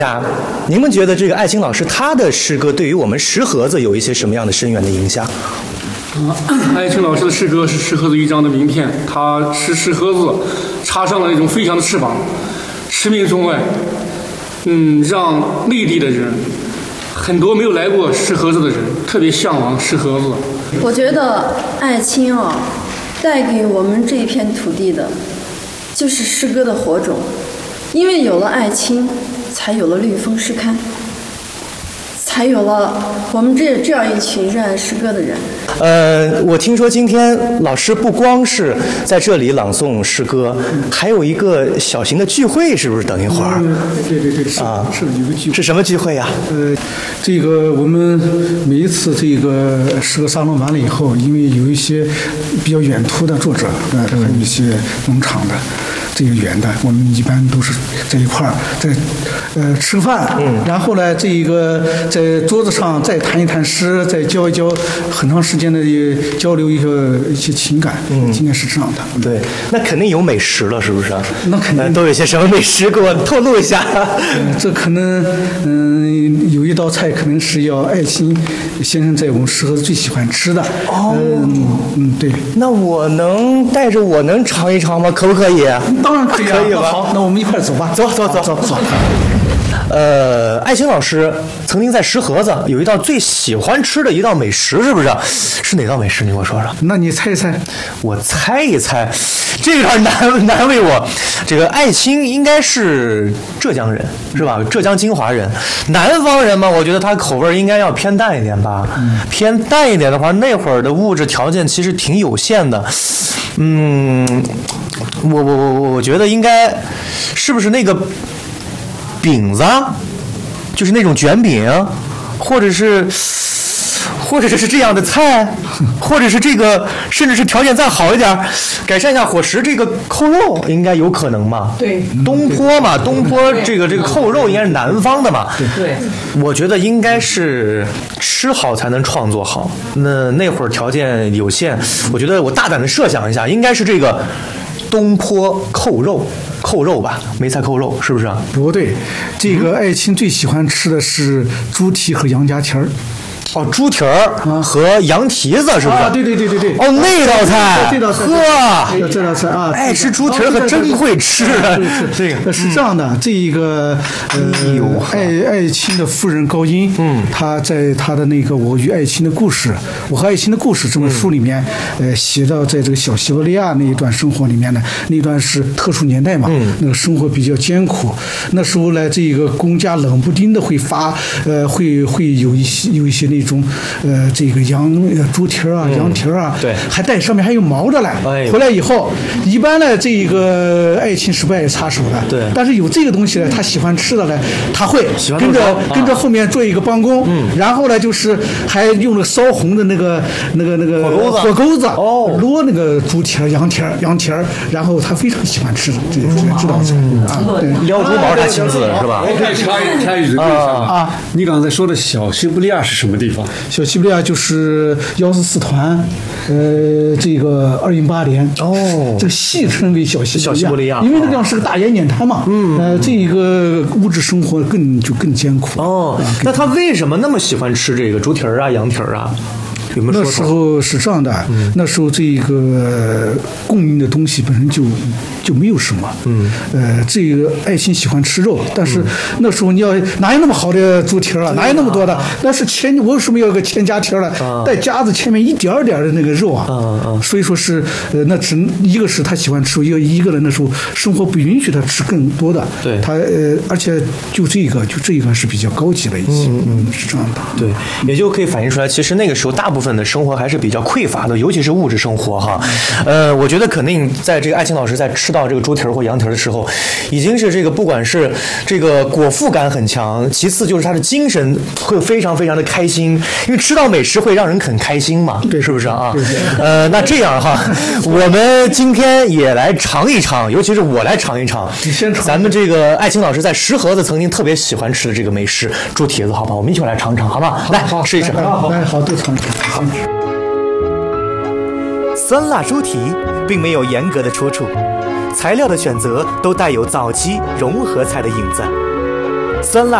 啊，你们觉得这个艾青老师他的诗歌对于我们石盒子有一些什么样的深远的影响？ 艾青老师的诗歌是石盒子一张的名片，他是石盒子插上了一种飞翔的翅膀，驰名中外。让内地的人，很多没有来过石盒子的人，特别向往石盒子。 我觉得艾青啊，带给我们这一片土地的，就是诗歌的火种，因为有了艾青，才有了绿风诗刊，才有了我们这样一群热爱诗歌的人。 我听说今天老师不光是在这里朗诵诗歌，还有一个小型的聚会，是不是？等一会儿。 对，是有个聚会。 是什么聚会呀？ 这个我们每一次这个诗歌沙龙完了以后，因为有一些比较远途的作者，还有一些农场的。这个远的，我们一般都是在一块儿，在吃饭，然后呢，这个在桌子上再谈一谈诗，再交一交很长时间的交流一些情感，应该是这样的。 对，那肯定有美食了，是不是？ 那肯定都有些什么美食，给我透露一下。 这可能有一道菜可能是要艾青先生在我们石盒子最喜欢吃的。对。 那我能尝一尝吗？可不可以？ 当然可以啊！ 可以吧？ 好，那我们一块儿走吧。 走。艾青老师曾经在石盒子有一道最喜欢吃的一道美食，是不是？是哪道美食？你给我说说。 那你猜一猜。 我猜一猜，这有点难为我。这个艾青应该是浙江人，是吧？浙江金华人，南方人嘛，我觉得他口味应该要偏淡一点吧。偏淡一点的话，那会儿的物质条件其实挺有限的。我觉得应该是不是那个饼子，就是那种卷饼，或者是这样的菜，或者是这个，甚至是条件再好一点，改善一下伙食，这个扣肉应该有可能嘛？ 对， 东坡嘛，东坡这个扣肉应该是南方的嘛？ 对， 我觉得应该是吃好才能创作好。那会儿条件有限，我觉得我大胆的设想一下，应该是这个东坡扣肉吧，梅菜扣肉是不是？ 不对，这个艾青最喜欢吃的是猪蹄和羊夹蹄儿。 猪蹄儿和羊蹄子是不是？ 对。 那道菜， 这道菜， 呵， 这道菜啊， 爱吃猪蹄儿可真会吃啊！这个是这样的，这一个艾青的夫人高音，她在她的那个《我与艾青的故事》，我和艾青的故事这本书里面，写到在这个小西伯利亚那一段生活里面呢，那一段是特殊年代嘛，那个生活比较艰苦，那时候呢，这个公家冷不丁的会会有一些那种这个猪蹄儿啊、羊蹄儿啊， 对， 还带上面还有毛的嘞。回来以后，一般呢，这个艾青是不爱擦手的， 对。 但是有这个东西呢，他喜欢吃的呢，他会跟着后面做一个帮工，然后呢，就是还用了烧红的那个火钩子烙那个猪蹄儿、羊蹄儿，然后他非常喜欢吃这道菜啊。 撩猪毛他亲自是吧？ 我可以插一句啊！你刚才说的小西伯利亚是什么地方？ 小西伯利亚就是144团，这个208连这个戏称为小西伯利亚，因为这地方是个大盐碱滩嘛，这个物质生活更艰苦。 那他为什么那么喜欢吃这个猪蹄儿啊、羊蹄儿啊？ 那时候是这样的，那时候这个供应的东西本身就没有什么，这个艾青喜欢吃肉，但是那时候你要哪有那么好的猪蹄儿啊，哪有那么多的？那是我为什么要个前夹蹄儿呢？带夹子前面一点点的那个肉啊，所以说是那一个是他喜欢吃，一个人那时候生活不允许他吃更多的， 对， 他而且就这一个是比较高级的一些，是这样的， 对，也就可以反映出来，其实那个时候大部分的生活还是比较匮乏的，尤其是物质生活哈。我觉得肯定在这个艾青老师在吃到这个猪蹄儿或羊蹄儿的时候，已经是这个不管是这个果腹感很强，其次就是他的精神会非常非常的开心，因为吃到美食会让人很开心嘛，对，是不是啊？那这样哈，我们今天也来尝一尝，尤其是我来尝一尝，咱们这个艾青老师在石盒子曾经特别喜欢吃的这个美食猪蹄子，好吧？我们一起来尝尝，好吧？来试一试， 好，都尝尝。 酸辣猪蹄并没有严格的出处，材料的选择都带有早期融合菜的影子。 酸辣